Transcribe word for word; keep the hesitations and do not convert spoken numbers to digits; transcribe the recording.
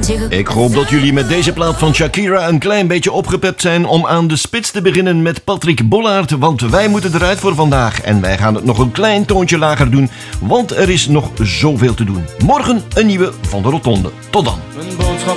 Ik hoop dat jullie met deze plaat van Shakira een klein beetje opgepept zijn om aan de spits te beginnen met Patrick Bollaert, want wij moeten eruit voor vandaag en wij gaan het nog een klein toontje lager doen, want er is nog zoveel te doen. Morgen een nieuwe Van de Rotonde. Tot dan.